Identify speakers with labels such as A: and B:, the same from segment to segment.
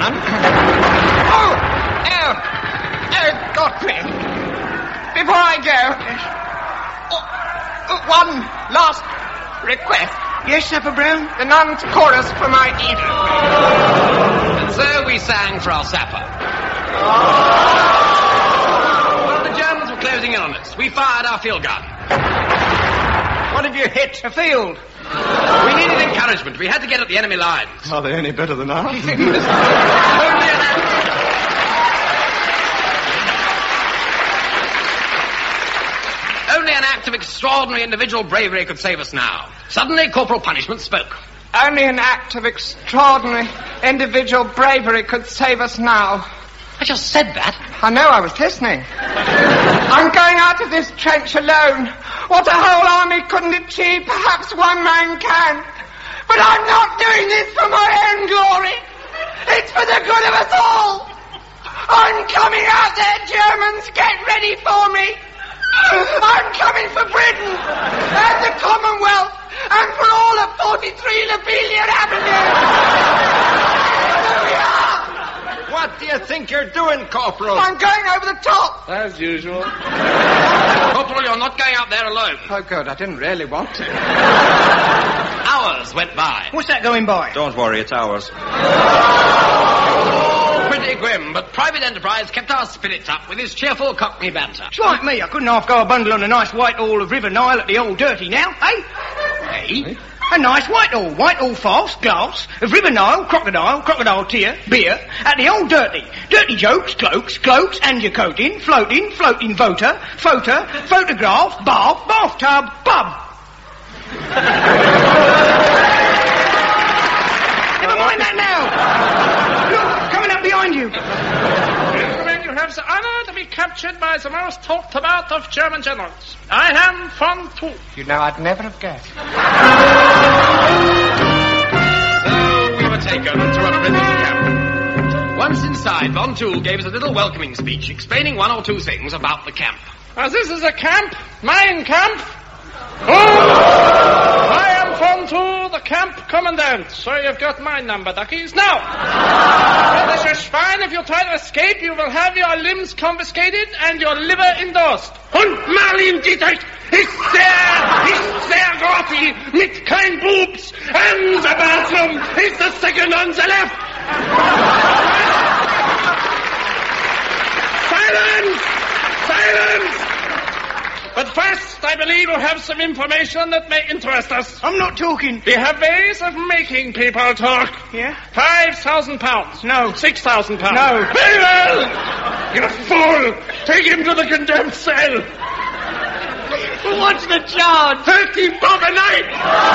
A: man.
B: Oh, Godfrey. Before I go, one last request.
A: Yes, Sapper Brown?
B: The nun's chorus for my Eden.
C: And so we sang for our sapper. Well, the Germans were closing in on us. We fired our field gun.
A: What have you hit? A field?
C: We needed encouragement. We had to get at the enemy lines.
D: Are they any better than ours?
C: Only an act of extraordinary individual bravery could save us now. Suddenly, Corporal Punishment spoke.
B: Only an act of extraordinary individual bravery could save us now.
C: I just said that.
B: I know, I was listening. I'm going out of this trench alone. What a whole army couldn't achieve, perhaps one man can. But I'm not doing this for my own glory. It's for the good of us all. I'm coming out there, Germans. Get ready for me. I'm coming for Britain and the Commonwealth and for all of 43 Lobelia Avenue. Here we are.
D: What do you think you're doing, Corporal?
B: I'm going over the top.
D: As usual.
C: Corporal, you're not going out there alone.
B: Oh, good. I didn't really want to.
C: Hours went by.
A: What's that going by?
D: Don't worry, it's ours.
C: Pretty grim, but Private Enterprise kept our spirits up with his cheerful Cockney banter.
A: It's like me. I couldn't half go a bundle on a nice Whitehall of River Nile at the Old Dirty now, eh?
C: Eh?
A: A nice Whitehall fast glass of River Nile, crocodile tear, beer, at the Old Dirty. Dirty jokes, cloaks, and your coating, floating, voter, photograph, bathtub, pub. Never mind that now. Look, coming up behind you.
E: Gentlemen, you have the honor to be captured by the most talked about of German generals. I am von Toul.
B: You know, I'd never have guessed.
C: So we were taken to a prison camp. Once inside, Von Toul gave us a little welcoming speech explaining one or two things about the camp.
E: This is a camp, mein Camp. I am von Toul, the camp commandant. So you've got my number, duckies. Now, Britische Schwein, if you try to escape, you will have your limbs confiscated and your liver endorsed. Und Marlin Dietrich ist sehr grotty, mit kein boobs, and the bathroom is the second on the left. Silence! But first, I believe you have some information that may interest us.
A: I'm not talking.
E: We have ways of making people talk.
A: Yeah?
E: £5,000.
A: No.
E: £6,000.
A: No.
E: Very well. You fool. Take him to the condemned cell.
A: What's the charge?
E: 30 bob a night.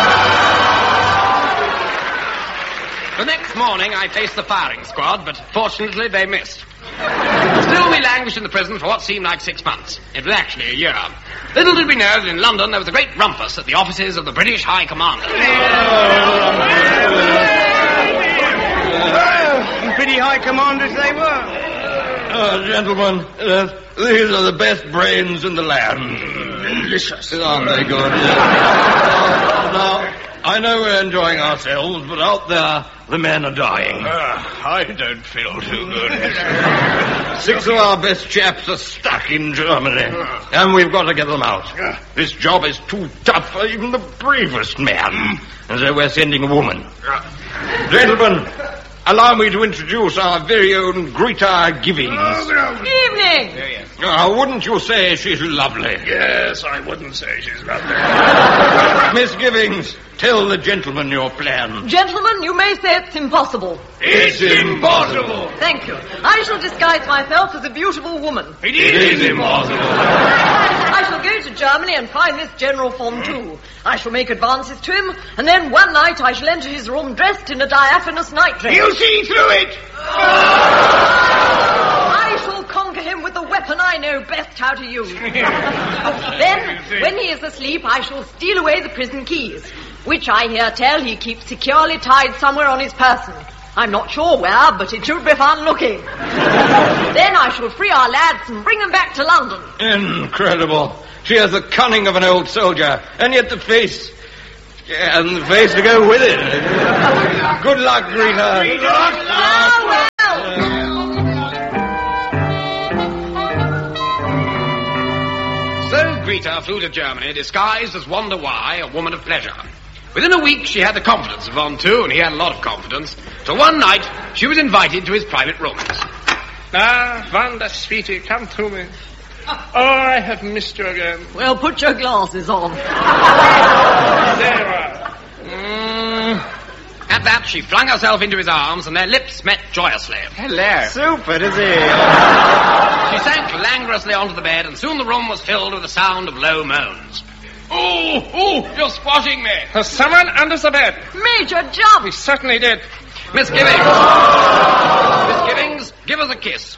C: The next morning, I faced the firing squad, but fortunately they missed. Still, we languished in the prison for what seemed like 6 months. It was actually a year. Little did we know that in London there was a great rumpus at the offices of the British High Commander.
A: Well, pretty high commanders they were.
D: Gentlemen, these are the best brains in the land.
E: Delicious.
D: Aren't they good? Now, I know we're enjoying ourselves, but out there, the men are dying.
E: I don't feel too good.
D: 6 of our best chaps are stuck in Germany, and we've got to get them out. This job is too tough for even the bravest man, and so we're sending a woman. Gentlemen, allow me to introduce our very own Greta Givings.
F: Evening.
D: Wouldn't you say she's lovely?
E: Yes, I wouldn't say she's lovely.
D: Miss Givings, tell the gentleman your plan.
F: Gentlemen, you may say it's impossible.
D: It's impossible.
F: Thank you. I shall disguise myself as a beautiful woman.
D: It is impossible.
F: I shall go to Germany and find this General von Toul. I shall make advances to him, and then one night I shall enter his room dressed in a diaphanous nightdress.
A: You'll see through it.
F: I shall conquer him with the weapon I know best how to use. Then, when he is asleep, I shall steal away the prison keys, which I hear tell he keeps securely tied somewhere on his person. I'm not sure where, but it should be fun looking. Then I shall free our lads and bring them back to London.
D: Incredible. She has the cunning of an old soldier, and yet the face... and the face to go with it. Good luck, Greta.
F: Ah,
C: Wanda flew to Germany disguised as Wanda Y, a woman of pleasure. Within a week, she had the confidence of Von too, and he had a lot of confidence. So one night, she was invited to his private rooms.
E: Ah, Wanda, sweetie, come to me. Oh, I have missed you again.
F: Well, put your glasses on.
E: There you are.
C: At that, she flung herself into his arms, and their lips met joyously.
B: Hello.
D: Super, is he?
C: She sank languorously onto the bed, and soon the room was filled with the sound of low moans. Oh, you're squashing me.
E: There's someone under the bed.
F: Major, jump!
E: He certainly did.
C: Miss Gibbings! Miss Gibbings, give us a kiss.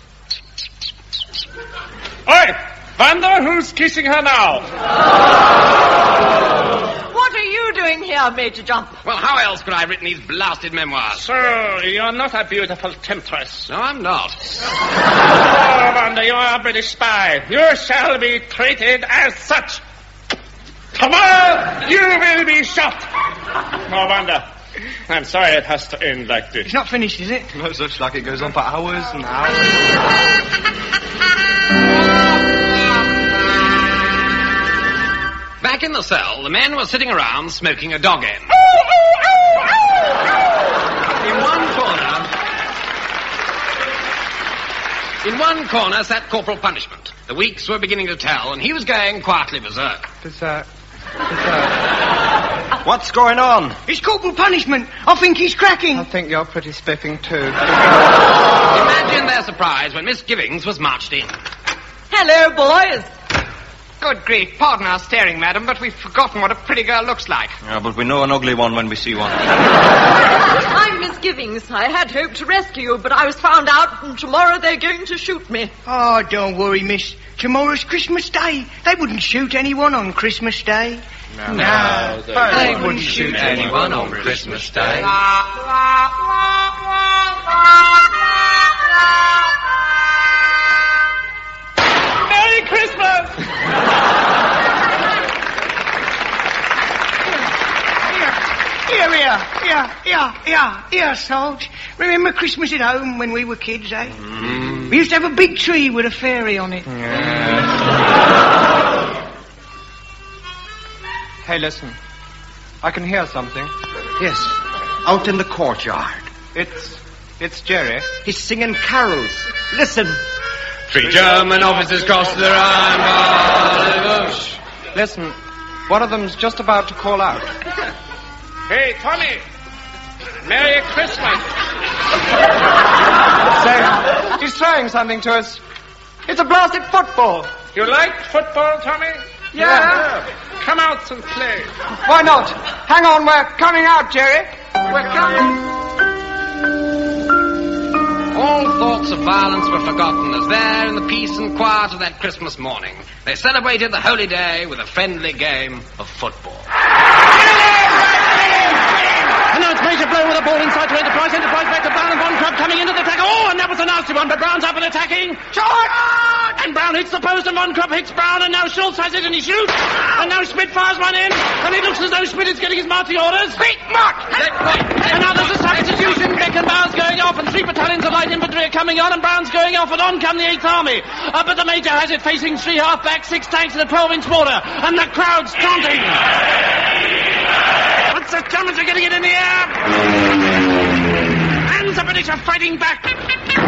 E: Oi! Wanda, who's kissing her now?
F: What are you doing here, Major Jump?
C: Well, how else could I have written these blasted memoirs?
E: So, you're not a beautiful temptress.
C: No, I'm not.
E: Oh, Wanda, you are a British spy. You shall be treated as such. Tomorrow, you will be shot. Oh, Wanda, I'm sorry it has to end like this.
A: It's not finished, is it?
B: No such luck. It goes on for hours and hours.
C: Back in the cell, the men were sitting around smoking a dog end. In one corner sat Corporal Punishment. The weeks were beginning to tell, and he was going quietly berserk.
D: What's going on?
A: It's Corporal Punishment. I think he's cracking.
B: I think you're pretty spiffing too.
C: Imagine their surprise when Miss Gibbings was marched in.
F: Hello, boys.
B: Good grief. Pardon our staring, madam, but we've forgotten what a pretty girl looks like.
D: Yeah, but we know an ugly one when we see one.
F: I'm Miss Gibbings. I had hoped to rescue you, but I was found out, and tomorrow they're going to shoot me.
A: Oh, don't worry, miss. Tomorrow's Christmas Day. They wouldn't shoot anyone on Christmas Day.
B: No,
A: they wouldn't shoot
C: anyone on Christmas Day.
E: Merry Christmas!
A: Here, Sarge. Remember Christmas at home when we were kids, eh? We used to have a big tree with a fairy on it.
B: Hey, listen. I can hear something.
D: Yes, out in the courtyard.
B: It's Jerry.
D: He's singing carols. Listen.
C: 3 German officers crossed the Rhine.
B: Listen, one of them's just about to call out.
E: Hey, Tommy! Merry Christmas!
B: Say, he's throwing something to us. It's a blasted football.
E: You like football, Tommy?
B: Yeah.
E: Come out and play.
B: Why not? Hang on, we're coming out, Jerry. We're coming.
C: All thoughts of violence were forgotten as there, in the peace and quiet of that Christmas morning, they celebrated the holy day with a friendly game of football.
E: And now it's Major Blow with a ball inside to Enterprise. Enterprise back to Brown and Von Trapp coming into the tackle. Oh, and that was a nasty one, but Brown's up and attacking. Shot! And Brown hits the post and Von Trapp hits Brown, and now Schultz has it and he shoots. And now Schmidt fires one in, and it looks as though Schmidt is getting his marching orders. Quick, march! And now there's a substitution. Beckenbauer's going off, and 3 battalions of light infantry are coming on, and Brown's going off, and on come the 8th Army. But the Major has it facing 3 half-backs, 6 tanks, and a 12-inch mortar, and the crowd's taunting. But the Germans are getting it in the air. And the British are fighting back.